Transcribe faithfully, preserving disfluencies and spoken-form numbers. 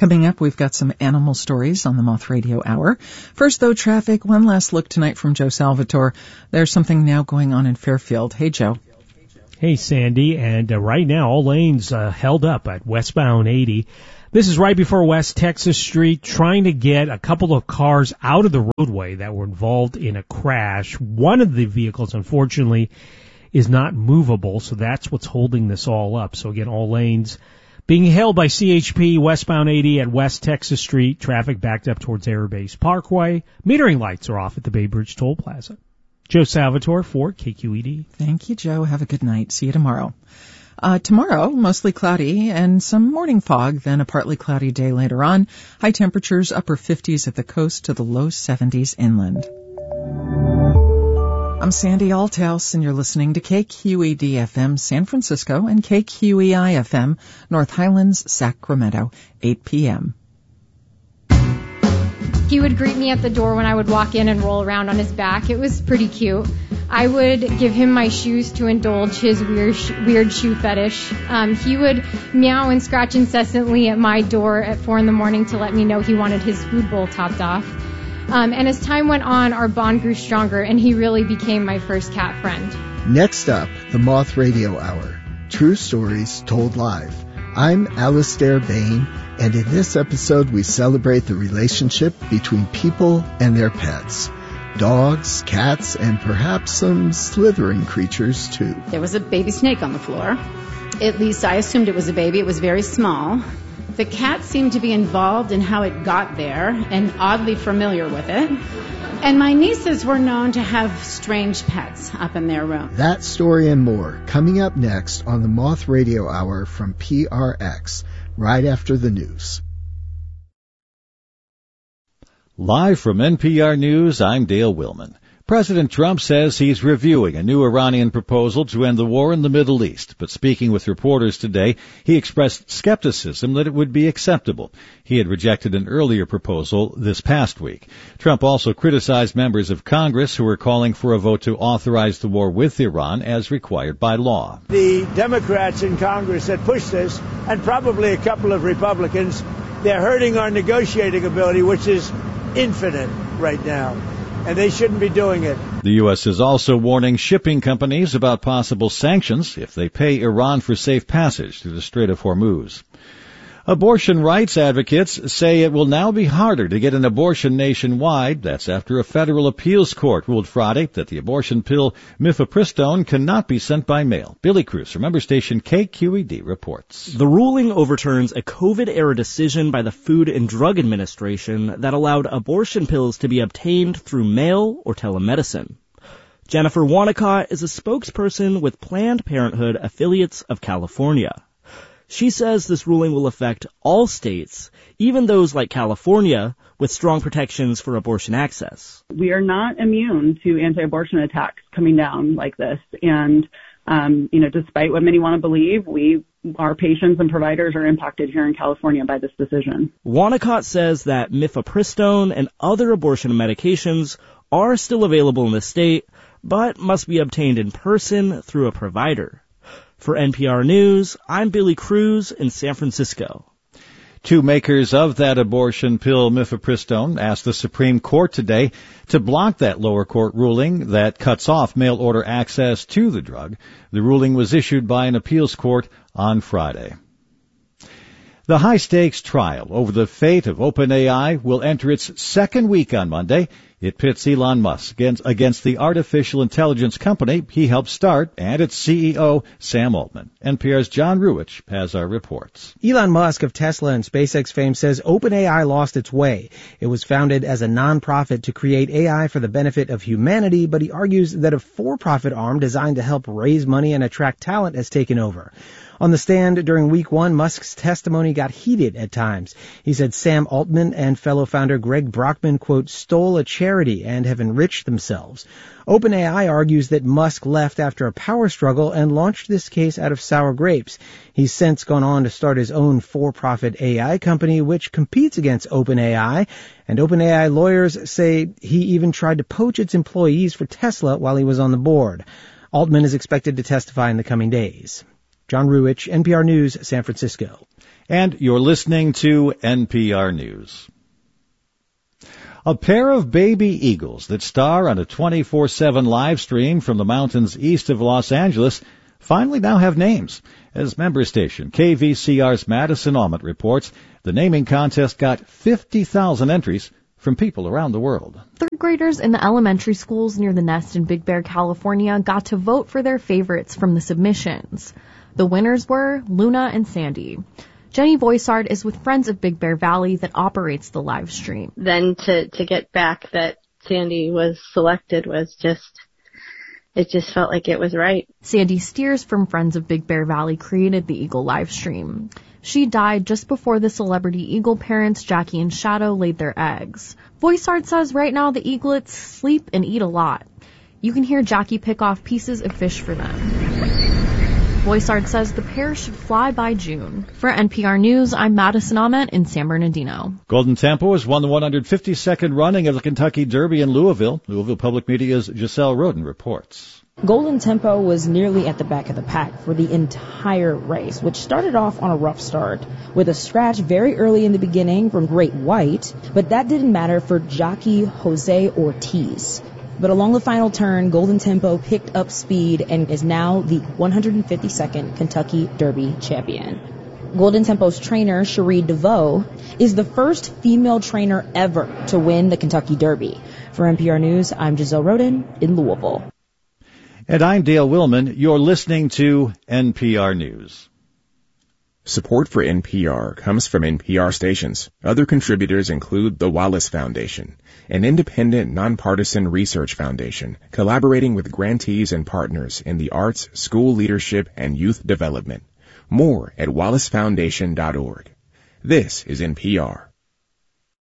Coming up, we've got some animal stories on the Moth Radio Hour. First, though, traffic. One last look tonight from Joe Salvatore. There's something now going on in Fairfield. Hey, Joe. Hey, Sandy. And uh, right now, all lanes uh, held up at westbound eighty. This is right before West Texas Street, trying to get a couple of cars out of the roadway that were involved in a crash. One of the vehicles, unfortunately, is not movable, so that's what's holding this all up. So again, all lanes being held by C H P, westbound eighty at West Texas Street. Traffic backed up towards Air Base Parkway. Metering lights are off at the Bay Bridge Toll Plaza. Joe Salvatore for K Q E D. Thank you, Joe. Have a good night. See you tomorrow. Uh, tomorrow, mostly cloudy and some morning fog, then a partly cloudy day later on. High temperatures, upper fifties at the coast to the low seventies inland. I'm Sandy Althouse, and you're listening to K Q E D F M San Francisco and K Q E I F M North Highlands, Sacramento, eight p.m. He would greet me at the door when I would walk in and roll around on his back. It was pretty cute. I would give him my shoes to indulge his weird sh- weird shoe fetish. Um, he would meow and scratch incessantly at my door at four in the morning to let me know he wanted his food bowl topped off. Um, and as time went on, our bond grew stronger, and he really became my first cat friend. Next up, the Moth Radio Hour. True stories told live. I'm Alistair Bain, and in this episode we celebrate the relationship between people and their pets. Dogs, cats, and perhaps some slithering creatures too. There was a baby snake on the floor. At least I assumed it was a baby. It was very small. The cat seemed to be involved in how it got there and oddly familiar with it. And my nieces were known to have strange pets up in their room. That story and more coming up next on the Moth Radio Hour from P R X, right after the news. Live from N P R News, I'm Dale Willman. President Trump says he's reviewing a new Iranian proposal to end the war in the Middle East, but speaking with reporters today, he expressed skepticism that it would be acceptable. He had rejected an earlier proposal this past week. Trump also criticized members of Congress who were calling for a vote to authorize the war with Iran as required by law. The Democrats in Congress that pushed this, and probably a couple of Republicans, they're hurting our negotiating ability, which is infinite right now. And they shouldn't be doing it. The U S is also warning shipping companies about possible sanctions if they pay Iran for safe passage through the Strait of Hormuz. Abortion rights advocates say it will now be harder to get an abortion nationwide. That's after a federal appeals court ruled Friday that the abortion pill mifepristone cannot be sent by mail. Billy Cruz from member station K Q E D reports. The ruling overturns a COVID-era decision by the Food and Drug Administration that allowed abortion pills to be obtained through mail or telemedicine. Jennifer Wanacott is a spokesperson with Planned Parenthood Affiliates of California. She says this ruling will affect all states, even those like California, with strong protections for abortion access. We are not immune to anti-abortion attacks coming down like this. And, um, you know, despite what many want to believe, we, our patients and providers are impacted here in California by this decision. Wanacott says that mifepristone and other abortion medications are still available in the state, but must be obtained in person through a provider. For N P R News, I'm Billy Cruz in San Francisco. Two makers of that abortion pill, mifepristone, asked the Supreme Court today to block that lower court ruling that cuts off mail-order access to the drug. The ruling was issued by an appeals court on Friday. The high-stakes trial over the fate of OpenAI will enter its second week on Monday. It pits Elon Musk against, against the artificial intelligence company he helped start and its C E O, Sam Altman. N P R's John Ruwitch has our reports. Elon Musk of Tesla and SpaceX fame says OpenAI lost its way. It was founded as a non-profit to create A I for the benefit of humanity, but he argues that a for-profit arm designed to help raise money and attract talent has taken over. On the stand during week one, Musk's testimony got heated at times. He said Sam Altman and fellow founder Greg Brockman, quote, stole a charity and have enriched themselves. OpenAI argues that Musk left after a power struggle and launched this case out of sour grapes. He's since gone on to start his own for-profit A I company, which competes against OpenAI. And OpenAI lawyers say he even tried to poach its employees for Tesla while he was on the board. Altman is expected to testify in the coming days. John Ruich, N P R News, San Francisco. And you're listening to N P R News. A pair of baby eagles that star on a twenty-four seven live stream from the mountains east of Los Angeles finally now have names. As member station K V C R's Madison Almond reports, the naming contest got fifty thousand entries from people around the world. Third graders in the elementary schools near the Nest in Big Bear, California got to vote for their favorites from the submissions. The winners were Luna and Sandy. Jenny Voisard is with Friends of Big Bear Valley that operates the live stream. Then to, to get back that Sandy was selected was just, it just felt like it was right. Sandy Steers from Friends of Big Bear Valley created the Eagle live stream. She died just before the celebrity eagle parents Jackie and Shadow laid their eggs. Voisard says right now the eaglets sleep and eat a lot. You can hear Jackie pick off pieces of fish for them. Voisard says the pair should fly by June. For N P R News, I'm Madison Ament in San Bernardino. Golden Tempo has won the one hundred fifty-second running of the Kentucky Derby in Louisville. Louisville Public Media's Giselle Roden reports. Golden Tempo was nearly at the back of the pack for the entire race, which started off on a rough start with a scratch very early in the beginning from Great White, but that didn't matter for jockey Jose Ortiz. But along the final turn, Golden Tempo picked up speed and is now the one hundred fifty-second Kentucky Derby champion. Golden Tempo's trainer, Cherie DeVoe, is the first female trainer ever to win the Kentucky Derby. For N P R News, I'm Giselle Roden in Louisville. And I'm Dale Willman. You're listening to N P R News. Support for N P R comes from N P R stations. Other contributors include the Wallace Foundation, an independent, nonpartisan research foundation collaborating with grantees and partners in the arts, school leadership, and youth development. More at wallace foundation dot org. This is N P R.